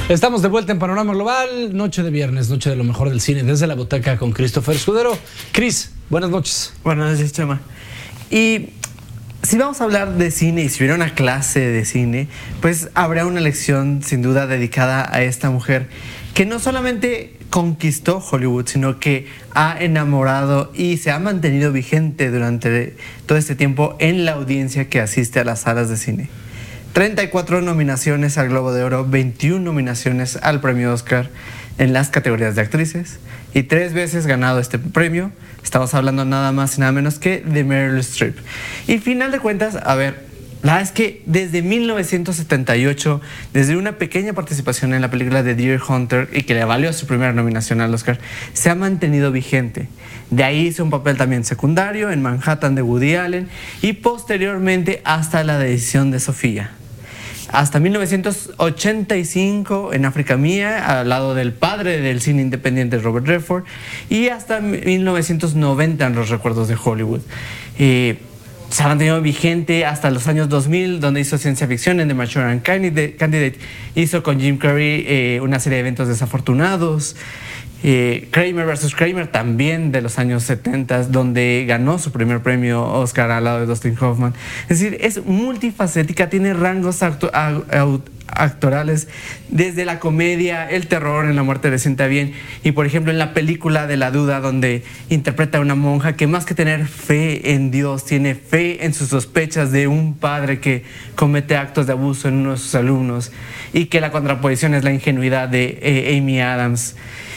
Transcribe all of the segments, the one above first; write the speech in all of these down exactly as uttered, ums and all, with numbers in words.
Estamos de vuelta en Panorama Global, noche de viernes, noche de lo mejor del cine, desde la butaca con Christopher Escudero. Chris, buenas noches. Buenas noches, Chema. Y si vamos a hablar de cine y si hubiera una clase de cine, pues habrá una lección sin duda dedicada a esta mujer que no solamente conquistó Hollywood, sino que ha enamorado y se ha mantenido vigente durante todo este tiempo en la audiencia que asiste a las salas de cine. treinta y cuatro nominaciones al Globo de Oro, veintiuna nominaciones al Premio Oscar en las categorías de actrices y tres veces ganado este premio. Estamos hablando nada más y nada menos que de Meryl Streep. Y final de cuentas, a ver, la verdad es que desde mil novecientos setenta y ocho, desde una pequeña participación en la película de Deer Hunter y que le valió su primera nominación al Oscar, se ha mantenido vigente. De ahí hizo un papel también secundario en Manhattan de Woody Allen y posteriormente hasta La decisión de Sofía. Hasta mil novecientos ochenta y cinco en África Mía, al lado del padre del cine independiente Robert Redford, y hasta mil novecientos noventa en Los recuerdos de Hollywood. Eh, se ha mantenido vigente hasta los años dos mil, donde hizo ciencia ficción en The Manchurian Candidate, hizo con Jim Carrey eh, una serie de eventos desafortunados. Eh, Kramer versus Kramer también de los años setenta, donde ganó su primer premio Oscar al lado de Dustin Hoffman. Es decir, es multifacética, tiene rangos actu- a- actorales desde la comedia, el terror, en La muerte le sienta bien, y por ejemplo en la película de La duda, donde interpreta a una monja que más que tener fe en Dios, tiene fe en sus sospechas de un padre que comete actos de abuso en uno de sus alumnos, y que la contraposición es la ingenuidad de eh, Amy Adams.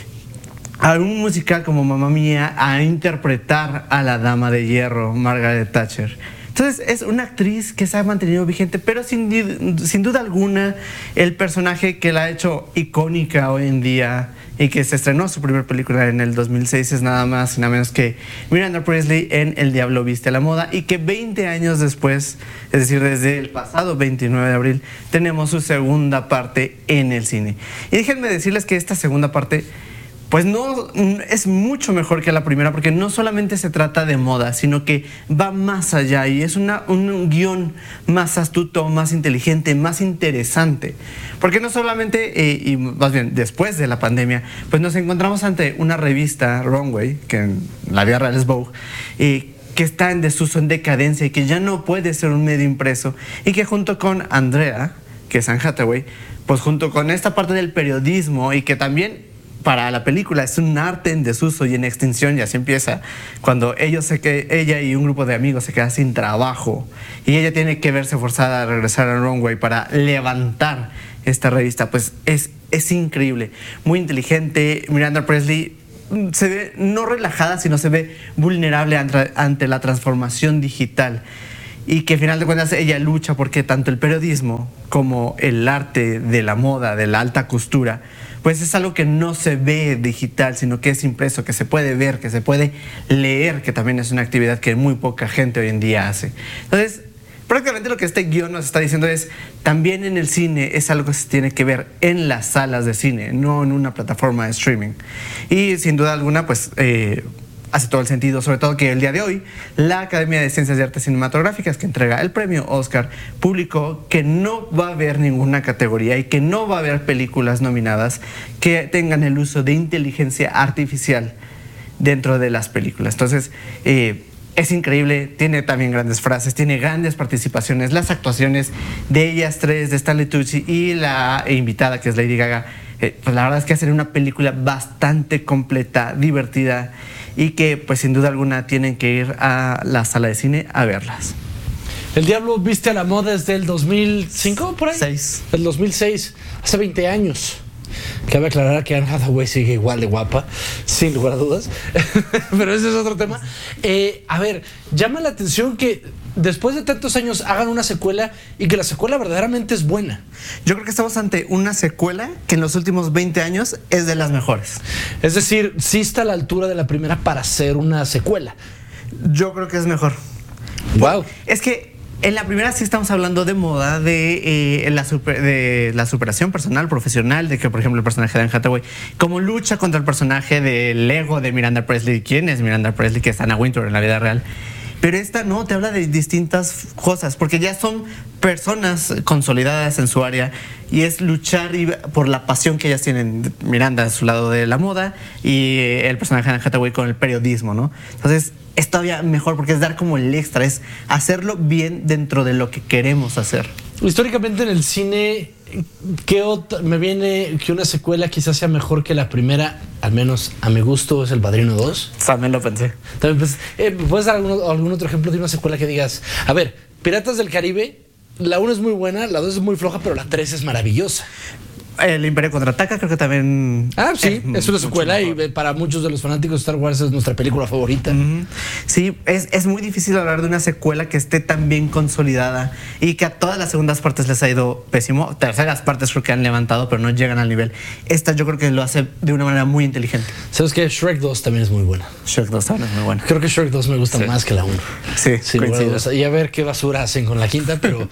A un musical como Mamma Mía, a interpretar a la dama de hierro, Margaret Thatcher. Entonces es una actriz que se ha mantenido vigente, pero sin, sin duda alguna el personaje que la ha hecho icónica hoy en día y que se estrenó su primera película en el dos mil seis es nada más y nada menos que Miranda Priestly en El diablo viste a la moda, y que veinte años después, es decir, desde el pasado veintinueve de abril, tenemos su segunda parte en el cine. Y déjenme decirles que esta segunda parte pues no es mucho mejor que la primera, porque no solamente se trata de moda, sino que va más allá y es una, un guión más astuto, más inteligente, más interesante. Porque no solamente, eh, y más bien después de la pandemia, pues nos encontramos ante una revista, Runway, que en la vida real es Vogue, eh, que está en desuso, en decadencia y que ya no puede ser un medio impreso, y que junto con Andrea, que es Anne Hathaway, pues junto con esta parte del periodismo, y que también para la película es un arte en desuso y en extinción, y así empieza cuando ellos se que, ella y un grupo de amigos se quedan sin trabajo y ella tiene que verse forzada a regresar a Runway para levantar esta revista. Pues es, es increíble, muy inteligente. Miranda Priestly se ve no relajada, sino se ve vulnerable ante, ante la transformación digital, y que al final de cuentas ella lucha porque tanto el periodismo como el arte de la moda, de la alta costura, pues es algo que no se ve digital, sino que es impreso, que se puede ver, que se puede leer, que también es una actividad que muy poca gente hoy en día hace. Entonces, prácticamente lo que este guión nos está diciendo es, también en el cine es algo que se tiene que ver en las salas de cine, no en una plataforma de streaming. Y sin duda alguna, pues eh, hace todo el sentido, sobre todo que el día de hoy la Academia de Ciencias y Artes Cinematográficas, que entrega el premio Oscar, publicó que no va a haber ninguna categoría y que no va a haber películas nominadas que tengan el uso de inteligencia artificial dentro de las películas. Entonces, eh, es increíble, tiene también grandes frases, tiene grandes participaciones, las actuaciones de ellas tres, de Stanley Tucci y la invitada, que es Lady Gaga, eh, pues la verdad es que hacen una película bastante completa, divertida, y que pues sin duda alguna tienen que ir a la sala de cine a verlas. El diablo viste a la moda desde el dos mil cinco, por ahí. Seis. El dos mil seis, hace veinte años. Cabe aclarar que Anne Hathaway sigue igual de guapa, sin lugar a dudas. Pero ese es otro tema. Eh, a ver, llama la atención que después de tantos años hagan una secuela y que la secuela verdaderamente es buena. Yo creo que estamos ante una secuela que en los últimos veinte años es de las mejores. Es decir, sí está a la altura de la primera para ser una secuela. Yo creo que es mejor. Wow. Es que en la primera sí estamos hablando de moda, de, eh, la super, de la superación personal, profesional, de que, por ejemplo, el personaje de Anne Hathaway, como lucha contra el personaje del ego de Miranda Priestly. ¿Quién es Miranda Priestly? Que es Anna Wintour en la vida real. Pero esta no, te habla de distintas cosas, porque ya son personas consolidadas en su área y es luchar y, por la pasión que ellas tienen. Miranda a su lado de la moda y el personaje de Anne Hathaway con el periodismo, ¿no? Entonces es todavía mejor porque es dar como el extra, es hacerlo bien dentro de lo que queremos hacer. Históricamente en el cine, ¿qué otra, me viene que una secuela quizás sea mejor que la primera? Al menos a mi gusto es El Padrino dos. También lo pensé. También, pues, eh, ¿puedes dar algún, algún otro ejemplo de una secuela que digas? A ver, Piratas del Caribe, la uno es muy buena, la dos es muy floja, pero la tres es maravillosa. El Imperio Contraataca creo que también... Ah, sí, es, es una secuela y para muchos de los fanáticos de Star Wars es nuestra película favorita. Uh-huh. Sí, es, es muy difícil hablar de una secuela que esté tan bien consolidada y que a todas las segundas partes les ha ido pésimo. Terceras partes creo que han levantado, pero no llegan al nivel. Esta yo creo que lo hace de una manera muy inteligente. ¿Sabes qué? Shrek dos también es muy buena. Shrek dos también es muy buena. Creo que Shrek dos me gusta sí. más que la uno. Sí, sí, bueno, y a ver qué basura hacen con la quinta, pero...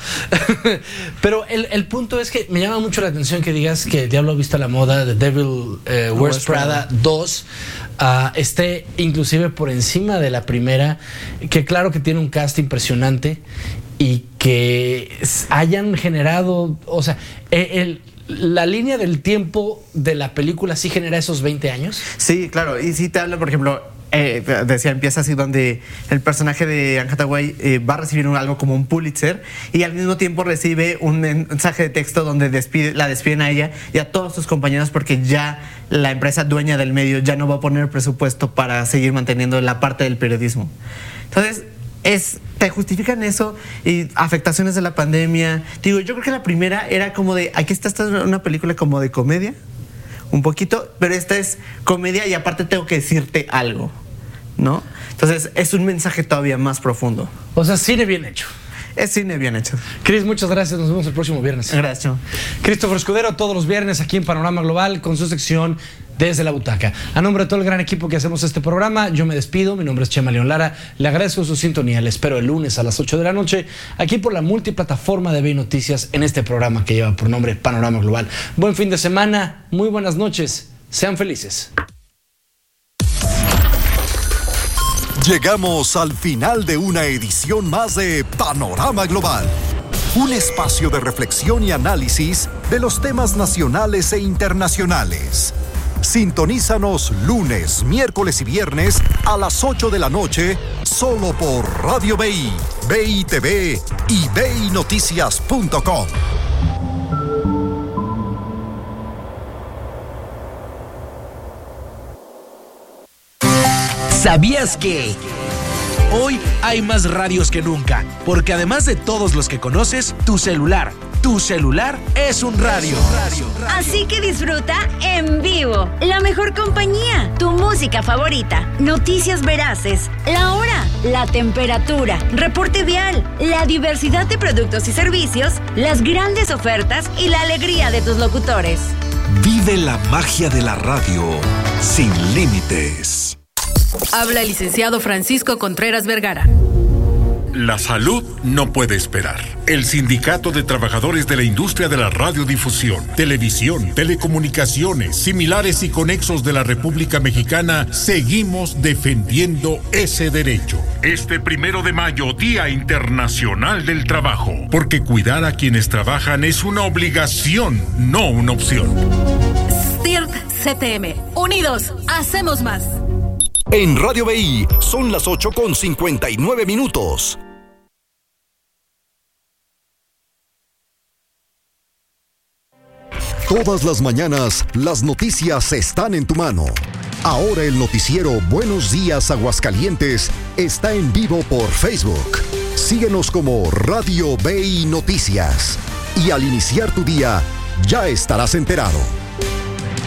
pero el, el punto es que me llama mucho la atención que digas que el Diablo ha visto la moda de Devil eh, Wears Prada dos uh, esté inclusive por encima de la primera, que claro que tiene un cast impresionante y que hayan generado, o sea, el, la línea del tiempo de la película sí genera esos veinte años. Sí, claro, y sí te habla, por ejemplo, Eh, decía, empieza así donde el personaje de Anne Hathaway eh, va a recibir un, algo como un Pulitzer y al mismo tiempo recibe un mensaje de texto donde despide, la despiden a ella y a todos sus compañeros porque ya la empresa dueña del medio ya no va a poner presupuesto para seguir manteniendo la parte del periodismo. Entonces es, te justifican eso y afectaciones de la pandemia. Digo, yo creo que la primera era como de, aquí está esta una película como de comedia un poquito, pero esta es comedia y aparte tengo que decirte algo, ¿no? Entonces es un mensaje todavía más profundo. O sea, cine bien hecho. Es cine bien hecho. Chris, muchas gracias. Nos vemos el próximo viernes. Gracias. Christopher Escudero todos los viernes aquí en Panorama Global con su sección Desde la Butaca. A nombre de todo el gran equipo que hacemos este programa, yo me despido. Mi nombre es Chema León Lara. Le agradezco su sintonía. Le espero el lunes a las ocho de la noche aquí por la multiplataforma de B I Noticias en este programa que lleva por nombre Panorama Global. Buen fin de semana. Muy buenas noches. Sean felices. Llegamos al final de una edición más de Panorama Global, un espacio de reflexión y análisis de los temas nacionales e internacionales. Sintonízanos lunes, miércoles y viernes a las ocho de la noche, solo por Radio B I, B I T V y B I Noticias punto com. ¿Sabías que? Hoy hay más radios que nunca, porque además de todos los que conoces, tu celular, tu celular es un radio. Así que disfruta en vivo, la mejor compañía, tu música favorita, noticias veraces, la hora, la temperatura, reporte vial, la diversidad de productos y servicios, las grandes ofertas y la alegría de tus locutores. Vive la magia de la radio sin límites. Habla el licenciado Francisco Contreras Vergara. La salud no puede esperar. El Sindicato de Trabajadores de la Industria de la Radiodifusión, Televisión, Telecomunicaciones, similares y conexos de la República Mexicana, seguimos defendiendo ese derecho. Este primero de mayo, Día Internacional del Trabajo, porque cuidar a quienes trabajan es una obligación, no una opción. S T I R T C T M, unidos, hacemos más. En Radio B I son las ocho con cincuenta y nueve minutos. Todas las mañanas, las noticias están en tu mano. Ahora el noticiero Buenos Días Aguascalientes está en vivo por Facebook. Síguenos como Radio B I Noticias. Y al iniciar tu día, ya estarás enterado.